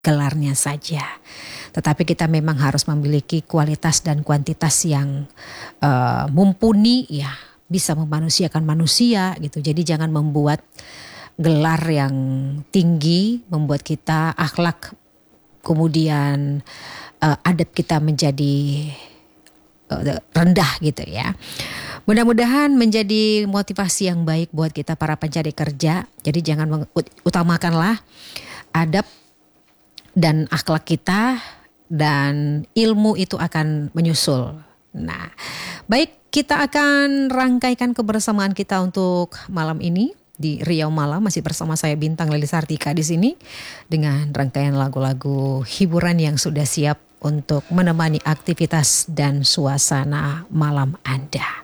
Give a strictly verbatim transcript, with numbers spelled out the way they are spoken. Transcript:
gelarnya saja. Tetapi kita memang harus memiliki kualitas dan kuantitas yang uh, mumpuni, ya, bisa memanusiakan manusia gitu. Jadi jangan membuat gelar yang tinggi membuat kita akhlak, kemudian uh, adab kita menjadi uh, rendah gitu ya. Mudah-mudahan menjadi motivasi yang baik buat kita para pencari kerja. Jadi jangan utamakanlah adab dan akhlak kita, dan ilmu itu akan menyusul. Nah, baik, kita akan rangkaikan kebersamaan kita untuk malam ini di Riau Malam, masih bersama saya Bintang Leli Sartika di sini dengan rangkaian lagu-lagu hiburan yang sudah siap untuk menemani aktivitas dan suasana malam Anda.